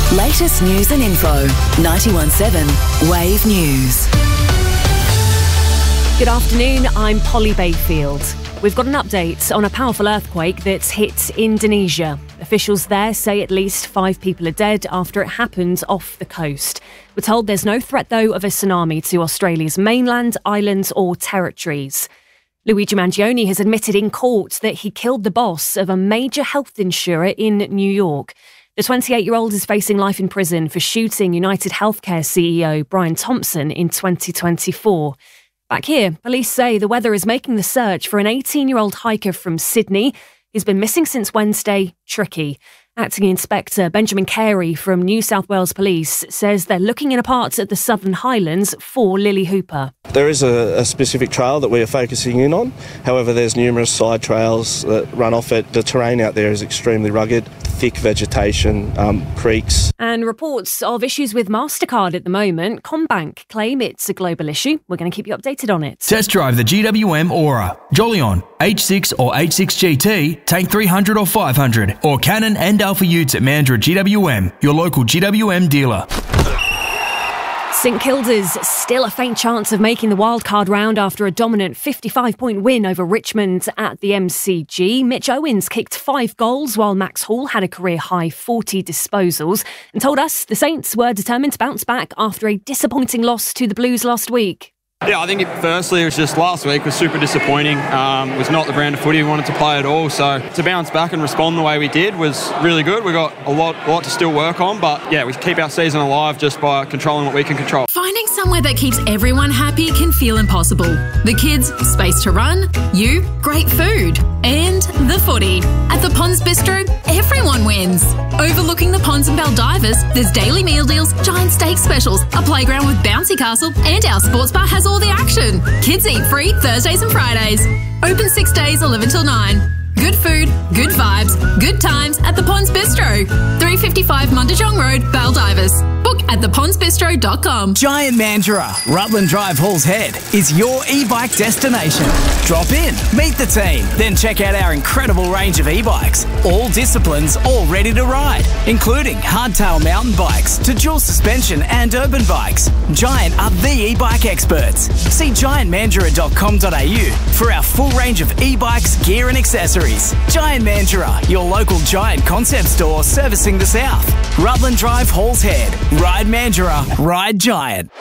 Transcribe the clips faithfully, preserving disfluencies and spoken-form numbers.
Latest news and info. ninety-one point seven Wave News. Good afternoon, I'm Polly Bayfield. We've got an update on a powerful earthquake that's hit Indonesia. Officials there say at least five people are dead after it happened off the coast. We're told there's no threat, though, of a tsunami to Australia's mainland, islands or territories. Luigi Mangione has admitted in court that he killed the boss of a major health insurer in New York. The twenty-eight-year-old is facing life in prison for shooting United Healthcare C E O Brian Thompson in twenty twenty-four. Back here, police say the weather is making the search for an eighteen-year-old hiker from Sydney who's been missing since Wednesday tricky. Acting Inspector Benjamin Carey from New South Wales Police says they're looking in a part of the Southern Highlands for Lily Hooper. There is a, a specific trail that we are focusing in on. However, there's numerous side trails that run off it. The terrain out there is extremely rugged, thick vegetation, um, creeks. And reports of issues with MasterCard at the moment. CommBank claim it's a global issue. We're going to keep you updated on it. Test drive the G W M Aura, Jolion, H six or H six G T, Tank three hundred or five hundred, or Canon and Alpha Utes at Mandurah G W M, your local G W M dealer. St Kilda's still a faint chance of making the wildcard round after a dominant fifty-five point win over Richmond at the M C G. Mitch Owens kicked five goals while Max Hall had a career-high forty disposals and told us the Saints were determined to bounce back after a disappointing loss to the Blues last week. Yeah, I think it, firstly it was just last week was super disappointing. Um, it was not the brand of footy we wanted to play at all. So to bounce back and respond the way we did was really good. We got a lot, a lot to still work on, but yeah, we keep our season alive just by controlling what we can control. Finding somewhere that keeps everyone happy can feel impossible. The kids, space to run, you, great food, and the footy. At the Ponds Bistro, everyone wins. Overlooking the ponds and Baldivers, there's daily meal deals, giant steak specials, a playground with bouncy castle, and our sports bar has all the action. Kids eat free Thursdays and Fridays. Open six days, eleven till nine. Good food, good vibes, good times at the Ponds Bistro. three fifty-five Mundijong Road, Baldivers. Book at the ponds bistro dot com. Giant Mandurah, Rutland Drive, Halls Head is your e-bike destination. Drop in, meet the team, then check out our incredible range of e-bikes. All disciplines, all ready to ride, including hardtail mountain bikes to dual suspension and urban bikes. Giant are the e-bike experts. See giant mandurah dot com dot a u for our full range of e-bikes, gear and accessories. Giant Mandurah, your local Giant concept store servicing the South. Rutland Drive, Halls Head. Ride Mandurah, ride Giant.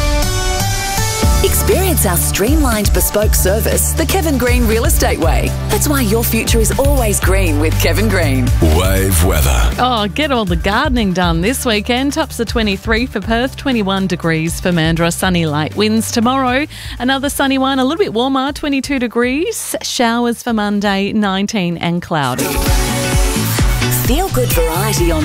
Experience our streamlined bespoke service, the Kevin Green Real Estate Way. That's why your future is always green with Kevin Green. Wave weather. Oh, get all the gardening done this weekend. Tops are twenty-three for Perth, twenty-one degrees for Mandurah. Sunny light winds tomorrow. Another sunny one, a little bit warmer, twenty-two degrees. Showers for Monday, nineteen and cloudy. Feel good variety on